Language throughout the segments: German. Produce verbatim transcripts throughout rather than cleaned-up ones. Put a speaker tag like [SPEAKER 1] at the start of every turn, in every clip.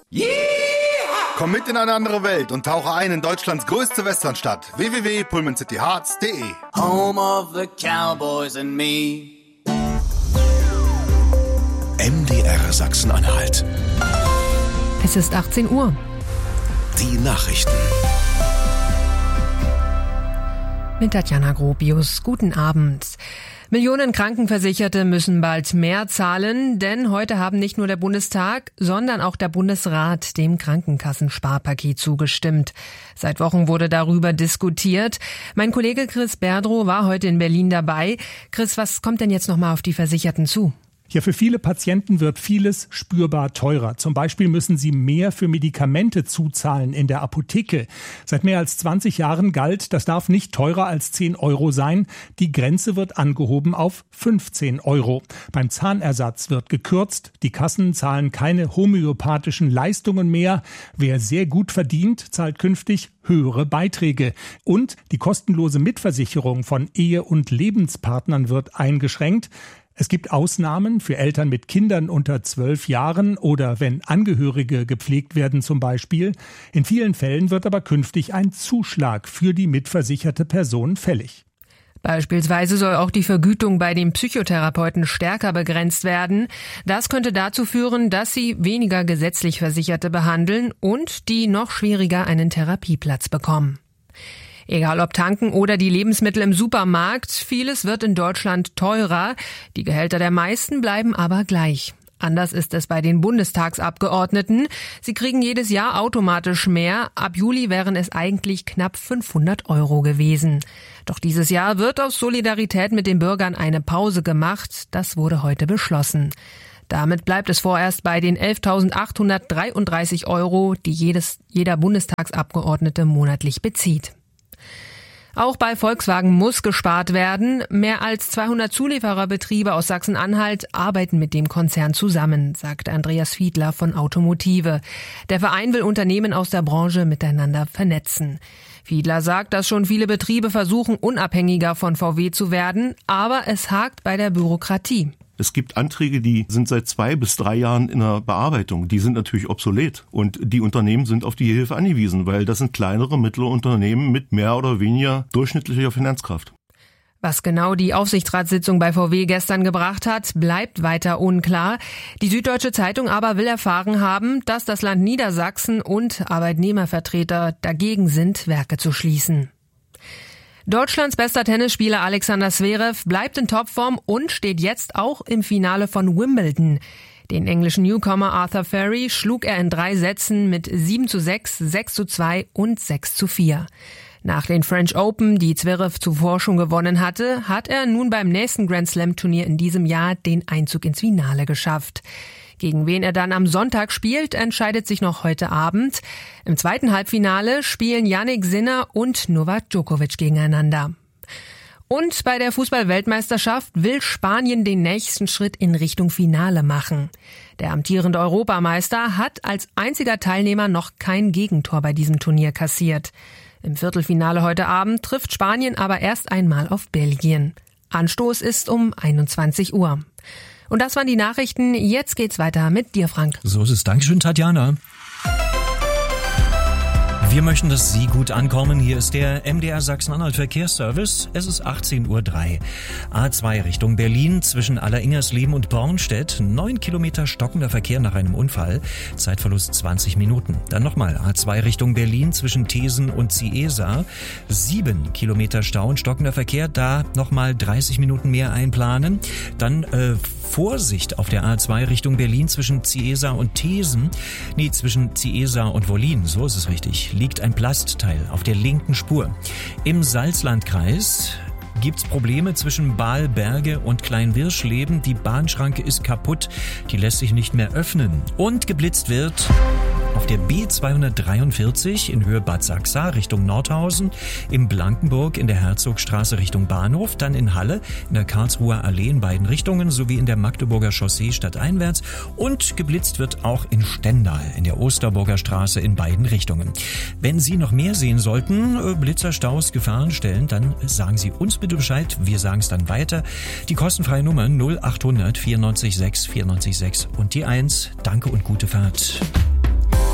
[SPEAKER 1] Yeah! Komm mit in eine andere Welt und tauche ein in Deutschlands größte Westernstadt. w w w punkt pullman city hearts punkt d e.
[SPEAKER 2] Home of the Cowboys and me.
[SPEAKER 3] M D R Sachsen-Anhalt.
[SPEAKER 4] Es ist achtzehn Uhr.
[SPEAKER 3] Die Nachrichten.
[SPEAKER 4] Mit Tatjana Gropius. Guten Abend. Millionen Krankenversicherte müssen bald mehr zahlen, denn heute haben nicht nur der Bundestag, sondern auch der Bundesrat dem Krankenkassensparpaket zugestimmt. Seit Wochen wurde darüber diskutiert. Mein Kollege Chris Berdrow war heute in Berlin dabei. Chris, was kommt denn jetzt nochmal auf die Versicherten zu?
[SPEAKER 5] Ja, für viele Patienten wird vieles spürbar teurer. Zum Beispiel müssen sie mehr für Medikamente zuzahlen in der Apotheke. Seit mehr als zwanzig Jahren galt, das darf nicht teurer als zehn Euro sein. Die Grenze wird angehoben auf fünfzehn Euro. Beim Zahnersatz wird gekürzt. Die Kassen zahlen keine homöopathischen Leistungen mehr. Wer sehr gut verdient, zahlt künftig höhere Beiträge. Und die kostenlose Mitversicherung von Ehe- und Lebenspartnern wird eingeschränkt. Es gibt Ausnahmen für Eltern mit Kindern unter zwölf Jahren oder wenn Angehörige gepflegt werden zum Beispiel. In vielen Fällen wird aber künftig ein Zuschlag für die mitversicherte Person fällig.
[SPEAKER 4] Beispielsweise soll auch die Vergütung bei den Psychotherapeuten stärker begrenzt werden. Das könnte dazu führen, dass sie weniger gesetzlich Versicherte behandeln und die noch schwieriger einen Therapieplatz bekommen. Egal ob tanken oder die Lebensmittel im Supermarkt, vieles wird in Deutschland teurer. Die Gehälter der meisten bleiben aber gleich. Anders ist es bei den Bundestagsabgeordneten. Sie kriegen jedes Jahr automatisch mehr. Ab Juli wären es eigentlich knapp fünfhundert Euro gewesen. Doch dieses Jahr wird aus Solidarität mit den Bürgern eine Pause gemacht. Das wurde heute beschlossen. Damit bleibt es vorerst bei den elftausendachthundertdreiunddreißig Euro, die jedes, jeder Bundestagsabgeordnete monatlich bezieht. Auch bei Volkswagen muss gespart werden. Mehr als zweihundert Zuliefererbetriebe aus Sachsen-Anhalt arbeiten mit dem Konzern zusammen, sagt Andreas Fiedler von Automotive. Der Verein will Unternehmen aus der Branche miteinander vernetzen. Fiedler sagt, dass schon viele Betriebe versuchen, unabhängiger von V W zu werden, aber es hakt bei der Bürokratie.
[SPEAKER 6] Es gibt Anträge, die sind seit zwei bis drei Jahren in der Bearbeitung. Die sind natürlich obsolet. Und die Unternehmen sind auf die Hilfe angewiesen, weil das sind kleinere, mittlere Unternehmen mit mehr oder weniger durchschnittlicher Finanzkraft.
[SPEAKER 4] Was genau die Aufsichtsratssitzung bei V W gestern gebracht hat, bleibt weiter unklar. Die Süddeutsche Zeitung aber will erfahren haben, dass das Land Niedersachsen und Arbeitnehmervertreter dagegen sind, Werke zu schließen. Deutschlands bester Tennisspieler Alexander Zverev bleibt in Topform und steht jetzt auch im Finale von Wimbledon. Den englischen Newcomer Arthur Ferry schlug er in drei Sätzen mit sieben zu sechs, sechs zu zwei und sechs zu vier. Nach den French Open, die Zverev zuvor schon gewonnen hatte, hat er nun beim nächsten Grand Slam Turnier in diesem Jahr den Einzug ins Finale geschafft. Gegen wen er dann am Sonntag spielt, entscheidet sich noch heute Abend. Im zweiten Halbfinale spielen Jannik Sinner und Novak Djokovic gegeneinander. Und bei der Fußball-Weltmeisterschaft will Spanien den nächsten Schritt in Richtung Finale machen. Der amtierende Europameister hat als einziger Teilnehmer noch kein Gegentor bei diesem Turnier kassiert. Im Viertelfinale heute Abend trifft Spanien aber erst einmal auf Belgien. Anstoß ist um einundzwanzig Uhr. Und das waren die Nachrichten. Jetzt geht's weiter mit dir, Frank.
[SPEAKER 7] So ist es. Dankeschön, Tatjana. Wir möchten, dass Sie gut ankommen. Hier ist der M D R Sachsen-Anhalt Verkehrsservice. Es ist achtzehn Uhr drei. A zwei Richtung Berlin zwischen Alleringersleben und Bornstedt. Neun Kilometer stockender Verkehr nach einem Unfall. Zeitverlust zwanzig Minuten. Dann nochmal A zwei Richtung Berlin zwischen Thesen und Ciesa. Sieben Kilometer Stau und stockender Verkehr. Da nochmal dreißig Minuten mehr einplanen. Dann äh, Vorsicht auf der A zwei Richtung Berlin zwischen Ciesa und Thesen. Nee, zwischen Ciesa und Wollin. So ist es richtig. Liegt ein Plastteil auf der linken Spur. Im Salzlandkreis gibt's Probleme zwischen Baalberge und Kleinwirschleben. Die Bahnschranke ist kaputt, die lässt sich nicht mehr öffnen. Und geblitzt wird auf der B zweihundertdreiundvierzig in Höhe Bad Sachsa Richtung Nordhausen, in Blankenburg in der Herzogstraße Richtung Bahnhof, dann in Halle in der Karlsruher Allee in beiden Richtungen sowie in der Magdeburger Chaussee stadteinwärts und geblitzt wird auch in Stendal in der Osterburger Straße in beiden Richtungen. Wenn Sie noch mehr sehen sollten, Blitzerstaus, Gefahrenstellen, dann sagen Sie uns bitte Bescheid, wir sagen es dann weiter. Die kostenfreie Nummer null achthundert vierundneunzig sechs vierundneunzig sechs und die eins. Danke und gute Fahrt.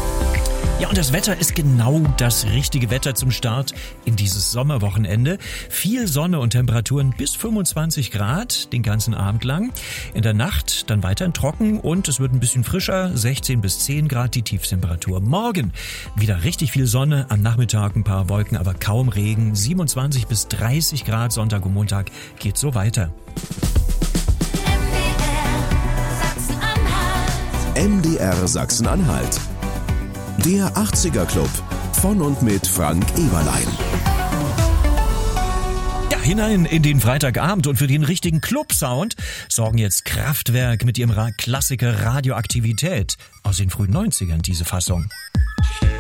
[SPEAKER 7] Ja, und das Wetter ist genau das richtige Wetter zum Start in dieses Sommerwochenende. Viel Sonne und Temperaturen bis fünfundzwanzig Grad den ganzen Abend lang. In der Nacht dann weiterhin trocken und es wird ein bisschen frischer, sechzehn bis zehn Grad die Tiefstemperatur. Morgen wieder richtig viel Sonne, am Nachmittag ein paar Wolken, aber kaum Regen. siebenundzwanzig bis dreißig Grad Sonntag und Montag geht so weiter.
[SPEAKER 3] M D R Sachsen-Anhalt. Der achtziger Club von und mit Frank Eberlein.
[SPEAKER 7] Ja, hinein in den Freitagabend und für den richtigen Club-Sound sorgen jetzt Kraftwerk mit ihrem Klassiker Radioaktivität aus den frühen neunzigern, diese Fassung.